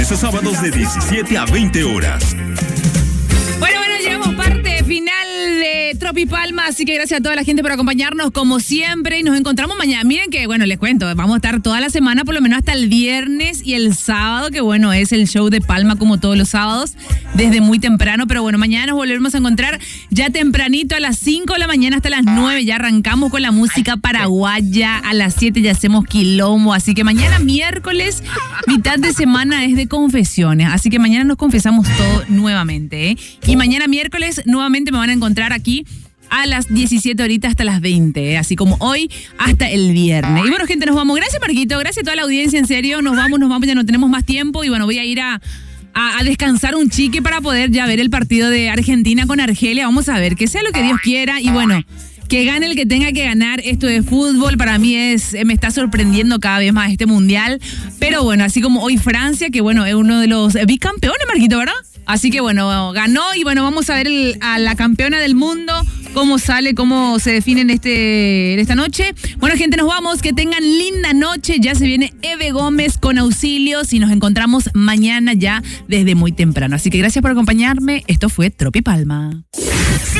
lunes a sábados de 17 a 20 horas. Bueno, llegamos parte final de Tropi Palma, así que gracias a toda la gente por acompañarnos como siempre y nos encontramos mañana. Miren que, bueno, les cuento, vamos a estar toda la semana, por lo menos hasta el viernes y el sábado, que bueno, es el show de Palma como todos los sábados, desde muy temprano, pero bueno, mañana nos volveremos a encontrar ya tempranito a las 5 de la mañana hasta las 9, ya arrancamos con la música paraguaya, a las 7 ya hacemos quilombo, así que mañana miércoles, mitad de semana es de confesiones, así que mañana nos confesamos todo nuevamente, ¿eh? Y mañana miércoles nuevamente me van a encontrar aquí a las 17 horitas hasta las 20, así como hoy hasta el viernes. Y bueno, gente, nos vamos. Gracias, Marquito, gracias a toda la audiencia, en serio, nos vamos, ya no tenemos más tiempo y bueno, voy a ir a descansar un chique para poder ya ver el partido de Argentina con Argelia. Vamos a ver, que sea lo que Dios quiera y bueno, que gane el que tenga que ganar. Esto de fútbol para mí me está sorprendiendo cada vez más este mundial, pero bueno, así como hoy Francia, que bueno, es uno de los bicampeones, Marquito, ¿verdad? Así que bueno, ganó y bueno, vamos a ver a la campeona del mundo, cómo sale, cómo se define en esta noche. Bueno, gente, nos vamos, que tengan linda noche, ya se viene Eve Gómez con Auxilios y nos encontramos mañana ya desde muy temprano. Así que gracias por acompañarme, esto fue Tropi Palma.